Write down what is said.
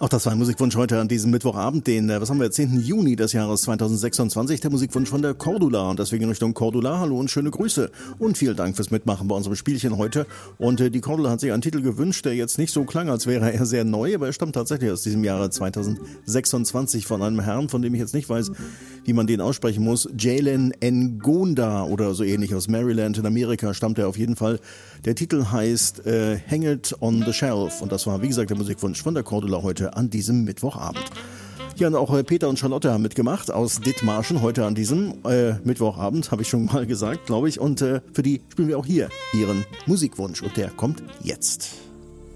Auch das war ein Musikwunsch heute an diesem Mittwochabend, den, 10. Juni des Jahres 2026, der Musikwunsch von der Cordula und deswegen in Richtung Cordula. Hallo und schöne Grüße und vielen Dank fürs Mitmachen bei unserem Spielchen heute. Und die Cordula hat sich einen Titel gewünscht, der jetzt nicht so klang, als wäre er sehr neu, aber er stammt tatsächlich aus diesem Jahre 2026 von einem Herrn, von dem ich jetzt nicht weiß, wie man den aussprechen muss. Jalen Ngonda oder so ähnlich aus Maryland in Amerika stammt er auf jeden Fall. Der Titel heißt Hang It on the Shelf und das war, wie gesagt, der Musikwunsch von der Cordula heute an diesem Mittwochabend. Ja, und auch Peter und Charlotte haben mitgemacht aus Dithmarschen heute an diesem Mittwochabend, habe ich schon mal gesagt, glaube ich. Und für die spielen wir auch hier ihren Musikwunsch und der kommt jetzt.